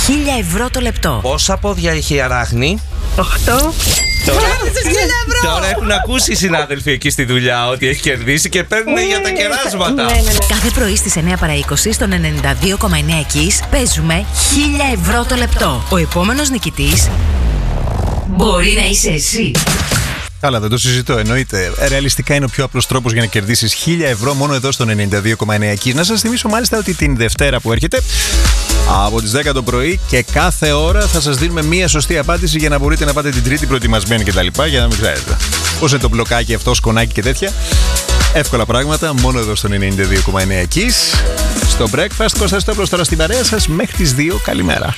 1.000 ευρώ το λεπτό. Πόσα πόδια έχει η αράχνη? 8. Τώρα έχουν ακούσει οι συνάδελφοι εκεί στη δουλειά ότι έχει κερδίσει και παίρνουν για τα κεράσματα. Κάθε πρωί στις 9 παρά 20 στο 92,9 Kiss παίζουμε 1.000 ευρώ το λεπτό. Ο επόμενος νικητής μπορεί να είσαι εσύ. Καλά, δεν το συζητώ, εννοείται. Ρεαλιστικά είναι ο πιο απλός τρόπος για να κερδίσεις 1.000 ευρώ μόνο εδώ στο 92,9 Kiss. Να σας θυμίσω μάλιστα ότι την Δευτέρα που έρχεται, από τις 10 το πρωί και κάθε ώρα θα σας δίνουμε μία σωστή απάντηση για να μπορείτε να πάτε την Τρίτη προετοιμασμένοι κτλ. Για να μην ξέρετε πώς είναι το μπλοκάκι αυτό, σκονάκι και τέτοια. Εύκολα πράγματα, μόνο εδώ στο 92,9 Kiss. Στο Breakfast, Κώστας Τόπλος τώρα στην παρέα σας μέχρι τις 2. Καλημέρα.